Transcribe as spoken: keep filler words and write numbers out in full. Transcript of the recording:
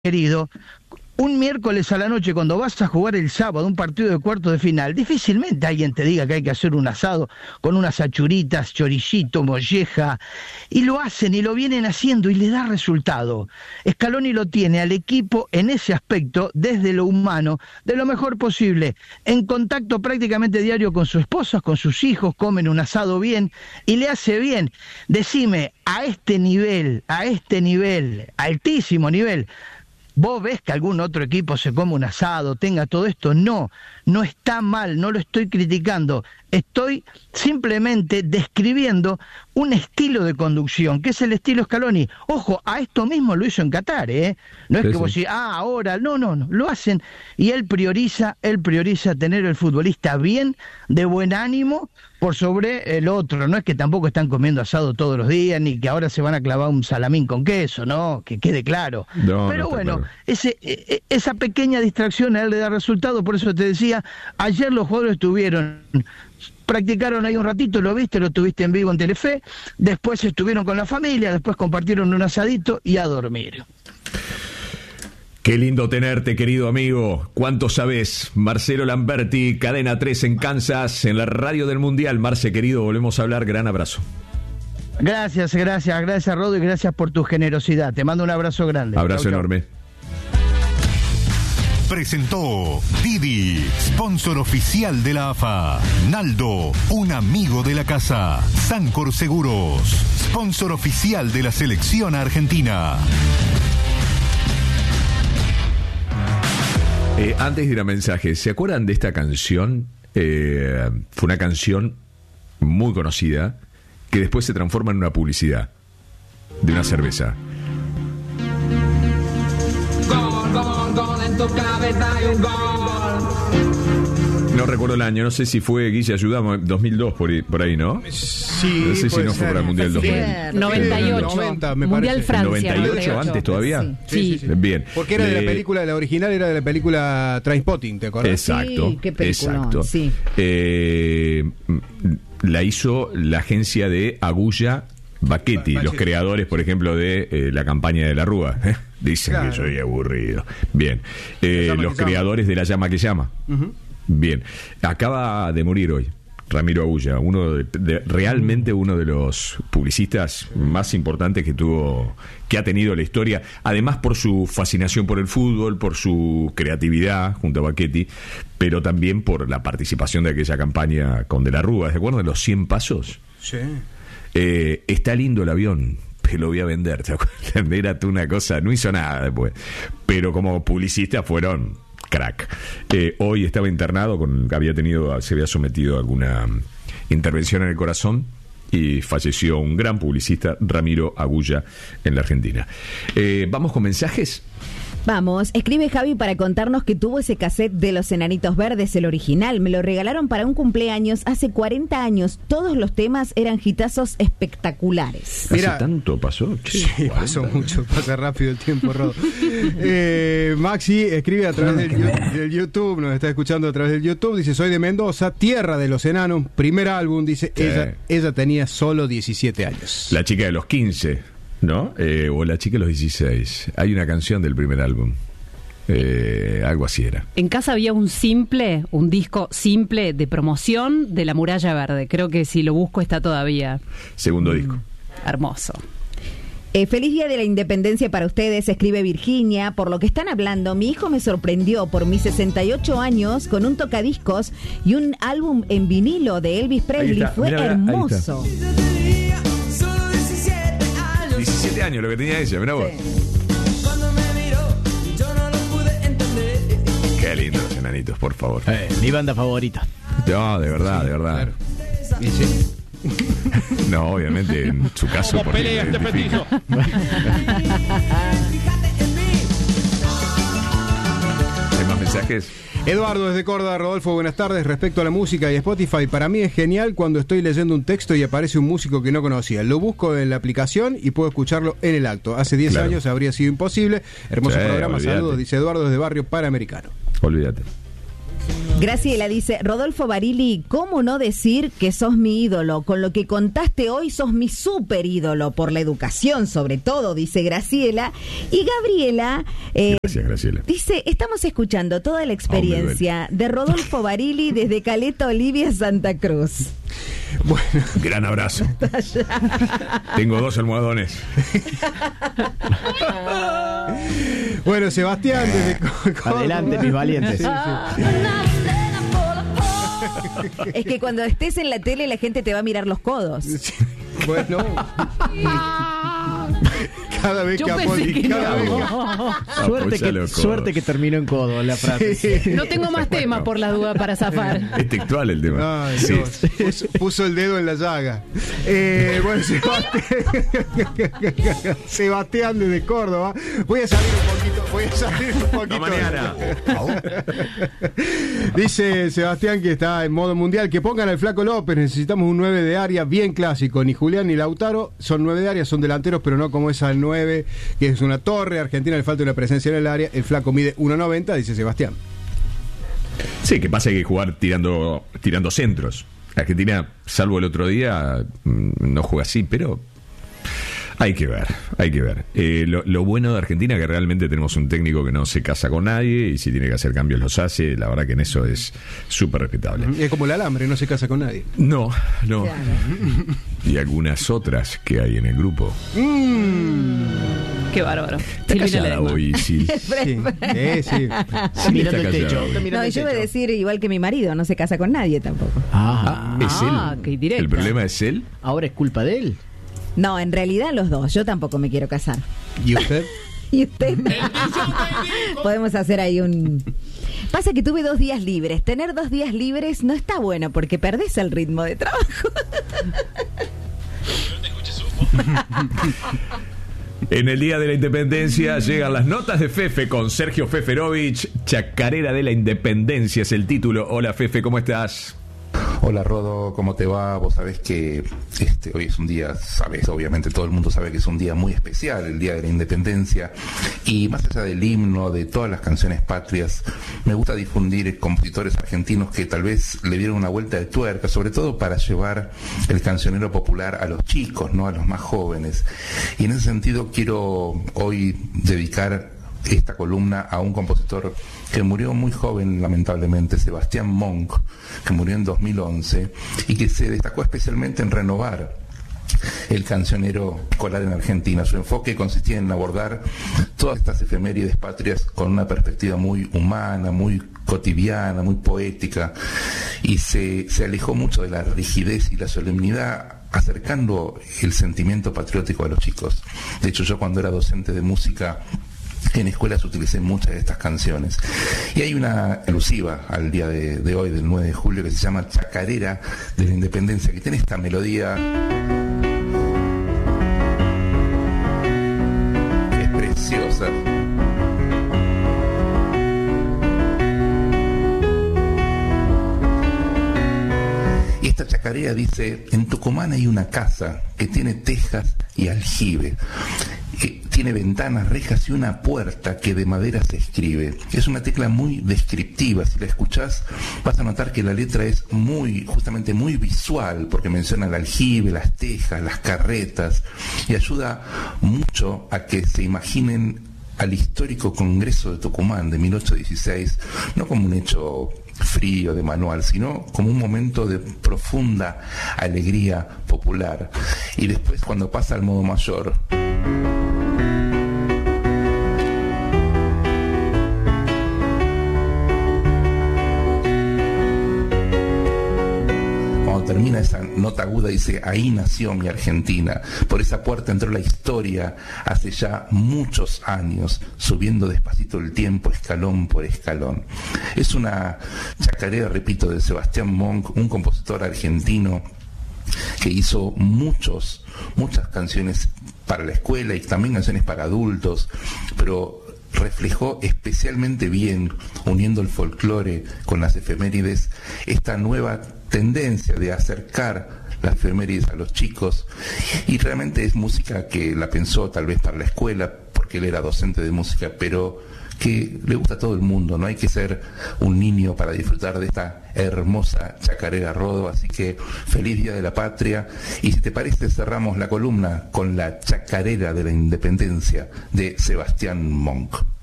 querido, un miércoles a la noche cuando vas a jugar el sábado un partido de cuartos de final, difícilmente alguien te diga que hay que hacer un asado con unas achuritas, choricito, molleja, y lo hacen y lo vienen haciendo y le da resultado. Scaloni lo tiene al equipo en ese aspecto, desde lo humano, de lo mejor posible, en contacto prácticamente diario con su esposa, con sus hijos, comen un asado bien y le hace bien. Decime, a este nivel, a este nivel, altísimo nivel, ¿vos ves que algún otro equipo se come un asado, tenga todo esto? No, no está mal, no lo estoy criticando. Estoy simplemente describiendo un estilo de conducción, que es el estilo Scaloni. Ojo, a esto mismo lo hizo en Qatar, ¿eh? No es sí, que vos decís, ah, ahora, no, no, no, lo hacen. Y él prioriza, él prioriza tener el futbolista bien, de buen ánimo, por sobre el otro. No es que tampoco están comiendo asado todos los días, ni que ahora se van a clavar un salamín con queso, no, que quede claro. No, Pero no bueno, claro. ese, esa pequeña distracción a él le da resultado, por eso te decía, ayer los jugadores estuvieron, practicaron ahí un ratito, lo viste, lo tuviste en vivo en Telefe, después estuvieron con la familia, después compartieron un asadito y a dormir. Qué lindo tenerte, querido amigo. ¿Cuánto sabés? Marcelo Lamberti, Cadena tres en Kansas, en la radio del Mundial. Marce, querido, volvemos a hablar. Gran abrazo. Gracias, gracias, gracias, Rodo, y gracias por tu generosidad. Te mando un abrazo grande. Abrazo chau, enorme. Chau. Presentó Didi, sponsor oficial de la A F A. Naldo, un amigo de la casa. Sancor Seguros, sponsor oficial de la selección argentina. Eh, antes de ir a mensajes, ¿se acuerdan de esta canción? Eh, fue una canción muy conocida que después se transforma en una publicidad de una cerveza. Gol, gol, gol, en tu cabeza hay un gol. No recuerdo el año, no sé si fue, Guille, ayudamos, dos mil dos, por ahí, por ahí, ¿no? Sí. No sé si no fue para el Mundial dos mil. noventa y ocho. noventa, me Mundial parece. Francia. noventa y ocho, antes todavía. Sí. Sí, sí, sí. Bien. Porque era de eh, la película, la original era de la película Trainspotting, ¿te acuerdas? Exacto. Sí, qué película, exacto. sí. Eh, la hizo la agencia de Agulla Bacchetti, los creadores, por ejemplo, de eh, la campaña de la Rúa. ¿eh? Dicen claro. que soy aburrido. Bien. Eh, los creadores de La Llama que Llama. Uh-huh. Bien. Acaba de morir hoy Ramiro Agulla, uno de, de, realmente uno de los publicistas más importantes que tuvo, que ha tenido la historia, además por su fascinación por el fútbol, por su creatividad junto a Bacchetti, pero también por la participación de aquella campaña con De la Rúa. ¿Se acuerdan de los cien pasos? Sí. Eh, está lindo el avión, pero lo voy a vender, ¿te acuerdas? Era tú una cosa, no hizo nada después, pero como publicista fueron crack. Eh, hoy estaba internado, con, había tenido, se había sometido a alguna intervención en el corazón y falleció un gran publicista, Ramiro Agulla, en la Argentina. Eh, ¿Vamos con mensajes? Vamos, escribe Javi para contarnos que tuvo ese cassette de Los Enanitos Verdes, el original. Me lo regalaron para un cumpleaños hace cuarenta años. Todos los temas eran hitazos espectaculares. Mira, ¿hace tanto pasó? Che, sí, cuarenta pasó mucho, pasa rápido el tiempo, Rodo. eh, Maxi escribe a través del, del YouTube, nos está escuchando a través del YouTube, dice, soy de Mendoza, tierra de los enanos, primer álbum, dice, sí. ella, ella tenía solo diecisiete años. La chica de los quince. ¿No? Eh, o la chica de los dieciséis. Hay una canción del primer álbum. Eh, algo así era. En casa había un simple, un disco simple de promoción de La Muralla Verde. Creo que si lo busco está todavía. Segundo mm, disco. Hermoso. Eh, feliz día de la independencia para ustedes, escribe Virginia. Por lo que están hablando, mi hijo me sorprendió por mis sesenta y ocho años con un tocadiscos y un álbum en vinilo de Elvis Presley. Fue mirá, hermoso. diecisiete años lo que tenía ella, mirá vos. Sí. Qué lindo Los Enanitos, por favor. Eh, mi banda favorita. No, de verdad, sí, de verdad. Claro. ¿Y sí? No, obviamente, en su caso. ¿Cómo pelea este petizo? ¿Hay más mensajes? Eduardo desde Córdoba, Rodolfo, buenas tardes. Respecto a la música y Spotify, para mí es genial cuando estoy leyendo un texto y aparece un músico que no conocía. Lo busco en la aplicación y puedo escucharlo en el acto. Hace diez claro. años habría sido imposible. Hermoso sí, programa, olvídate. Saludos, dice Eduardo desde Barrio Panamericano. Olvídate. Graciela dice, Rodolfo Barili, ¿cómo no decir que sos mi ídolo? Con lo que contaste hoy sos mi súper ídolo, por la educación sobre todo, dice Graciela. Y Gabriela, eh, Gracias, Graciela. dice, estamos escuchando toda la experiencia de Rodolfo Barili desde Caleta Olivia, Santa Cruz. Bueno, gran abrazo. Tengo dos almohadones. Bueno, Sebastián, desde Córdoba. Adelante, mis valientes. Sí, sí. Es que cuando estés en la tele la gente te va a mirar los codos. Bueno. Cada vez Yo que pensé apoli- que cada no. vez que- Suerte que, Apoyalo, suerte que terminó en codo la frase. Sí. No tengo más tema por la duda para zafar. Es textual el tema. Ay, Sí. Dios. Puso, puso el dedo en la llaga. Eh, bueno, Sebastián, Sebastián desde Córdoba. Voy a salir un poquito. Voy a salir un poquito. Hasta mañana. Dice Sebastián que está en modo mundial. Que pongan al Flaco López. Necesitamos un nueve de área bien clásico. Ni Julián ni Lautaro son nueve de área, son delanteros, pero no como esa nueve, que es una torre. A Argentina le falta una presencia en el área. El Flaco mide uno noventa, dice Sebastián. Sí, que pasa que jugar tirando, tirando centros. Argentina, salvo el otro día, no juega así, pero hay que ver, hay que ver. Eh, lo, lo bueno de Argentina es que realmente tenemos un técnico que no se casa con nadie y si tiene que hacer cambios los hace. La verdad que en eso es súper respetable. Es como el alambre, no se casa con nadie. No, no. Claro. Y algunas otras que hay en el grupo. Qué bárbaro. Está Silvina callada Ledesma. hoy, sí. Sí, sí, sí. Está mirando el Está techo. callado. Está mirando No, el yo voy a techo. decir igual que mi marido, no se casa con nadie tampoco. Ah, ¿Es Ah, él? qué directa. ¿El problema es él? ahora es culpa de él. No, en realidad los dos, yo tampoco me quiero casar. ¿Y usted? Y usted. Podemos hacer ahí un... Pasa que tuve dos días libres. Tener dos días libres no está bueno porque perdés el ritmo de trabajo. En el Día de la Independencia llegan las notas de Fefe con Sergio Feferovich. Chacarera de la Independencia es el título. Hola Fefe, ¿cómo estás? Hola Rodo, ¿cómo te va? Vos sabés que este, hoy es un día, sabés, obviamente todo el mundo sabe que es un día muy especial, el Día de la Independencia, y más allá del himno, de todas las canciones patrias, me gusta difundir compositores argentinos que tal vez le dieron una vuelta de tuerca, sobre todo para llevar el cancionero popular a los chicos, ¿no? A los más jóvenes. Y en ese sentido quiero hoy dedicar esta columna a un compositor que murió muy joven, lamentablemente, Sebastián Monk, que murió en dos mil once y que se destacó especialmente en renovar el cancionero escolar en Argentina. Su enfoque consistía en abordar todas estas efemérides patrias con una perspectiva muy humana, muy cotidiana, muy poética, y se, se alejó mucho de la rigidez y la solemnidad, acercando el sentimiento patriótico a los chicos. De hecho, yo cuando era docente de música en escuelas utilicé muchas de estas canciones. Y hay una alusiva al día de, de hoy, del nueve de julio, que se llama Chacarera de la Independencia, que tiene esta melodía que es preciosa. Y esta chacarera dice: en Tucumán hay una casa que tiene tejas y aljibe, que tiene ventanas, rejas y una puerta que de madera se escribe. Es una tecla muy descriptiva. Si la escuchás vas a notar que la letra es muy, justamente muy visual, porque menciona el aljibe, las tejas, las carretas, y ayuda mucho a que se imaginen al histórico Congreso de Tucumán de mil ochocientos dieciséis, no como un hecho frío de manual, sino como un momento de profunda alegría popular. Y después, cuando pasa al modo mayor, cuando termina esa nota aguda, dice: ahí nació mi Argentina, por esa puerta entró la historia hace ya muchos años, subiendo despacito el tiempo escalón por escalón. Es una chacarera, repito, de Sebastián Monk, un compositor argentino que hizo muchos, muchas canciones para la escuela y también canciones para adultos, pero reflejó especialmente bien, uniendo el folclore con las efemérides, esta nueva tendencia de acercar las efemérides a los chicos. Y realmente es música que la pensó tal vez para la escuela, porque porque él era docente de música, pero que le gusta a todo el mundo. No hay que ser un niño para disfrutar de esta hermosa chacarera Rodo, así que feliz Día de la Patria. Y si te parece, cerramos la columna con la chacarera de la Independencia de Sebastián Monk.